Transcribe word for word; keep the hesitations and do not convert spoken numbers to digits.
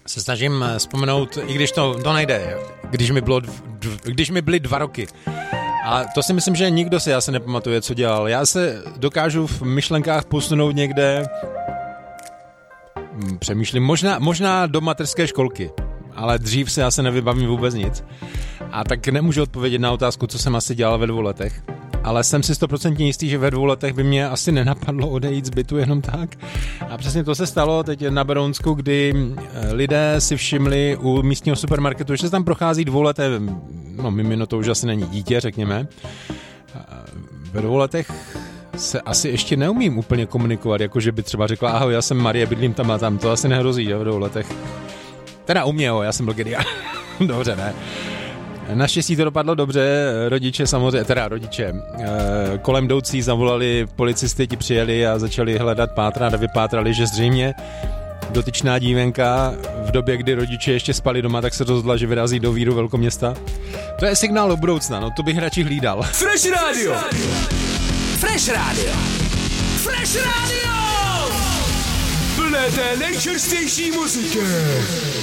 se snažím vzpomenout, i když to, to nejde, když mi, bylo, když mi byly dva roky. A to si myslím, že nikdo si asi nepamatuje, co dělal. Já se dokážu v myšlenkách posunout někde, přemýšlím, možná, možná do mateřské školky, ale dřív se asi nevybavím vůbec nic. A tak nemůžu odpovědět na otázku, co jsem asi dělal ve dvou letech. Ale jsem si stoprocentně jistý, že ve dvou letech by mě asi nenapadlo odejít z bytu jenom tak. A přesně to se stalo teď na Berounsku, kdy lidé si všimli u místního supermarketu, že se tam prochází dvouleté, no mimino to už asi není dítě, řekněme. Ve dvou letech se asi ještě neumím úplně komunikovat, jakože by třeba řekla, ahoj, já jsem Marie, bydlím tam a tam, to asi nehrozí, že v dvou letech. Teda u mě, jo, já jsem byl geniální. Dobře, ne. Naštěstí to dopadlo dobře, rodiče samozřejmě, teda rodiče, kolem jdoucí zavolali policisty, ti přijeli a začali hledat, pátrat a vypátrali, že zřejmě dotyčná dívenka v době, kdy rodiče ještě spali doma, tak se rozhodla, že vyrazí do víru velkoměsta. To je signál do budoucna, no to bych radši hlídal. Fresh Radio! Fresh Radio! Fresh Radio! Plné té nejčerstvější muziky!